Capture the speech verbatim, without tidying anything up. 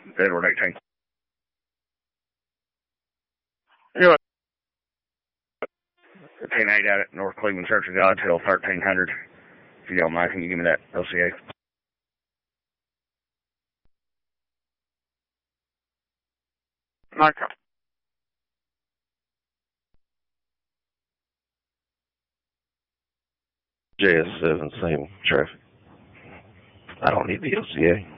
Edward eighteen. Anyway. ten eight out at North Cleveland Church of God till thirteen hundred. If you don't mind, can you give me that O C A? Okay. J S seven, same traffic. I don't need the O C A.